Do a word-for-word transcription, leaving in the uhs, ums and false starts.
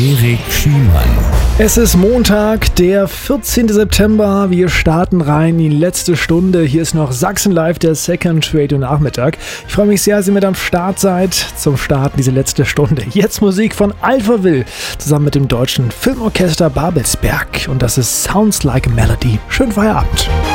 Erik Schiemann. Es ist Montag, der vierzehnten September. Wir starten rein in die letzte Stunde. Hier ist noch Sachsen Live, der Second Radio Nachmittag. Ich freue mich sehr, dass ihr mit am Start seid zum Starten diese letzte Stunde. Jetzt Musik von Alphaville zusammen mit dem deutschen Filmorchester Babelsberg. Und das ist Sounds Like a Melody. Schönen Feierabend.